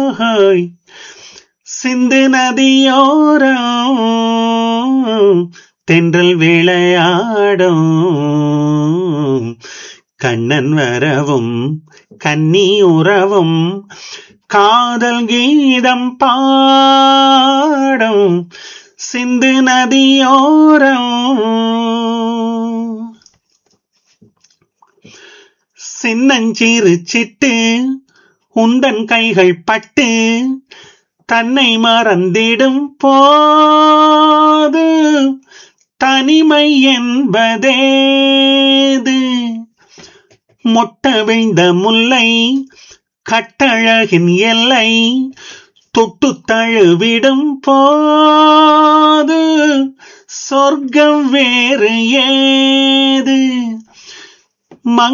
ஹோய். சிந்து நதியோரம் தென்றல் விளையாடும் கண்ணன் வரவும் கன்னி உறவும் காதல் கீதம் பாடும் சிந்து நதியோரம். சின்னஞ்சிறு சிட்டு உந்தன் கைகள் பட்டு தன்னை மறந்திடும் போது தனிமை என்பதேது. மொட்ட வைந்த முல்லை கட்டழகின் எல்லை தொட்டு தழுவிடும் போது சொர்க்கம் வேறு ஏது.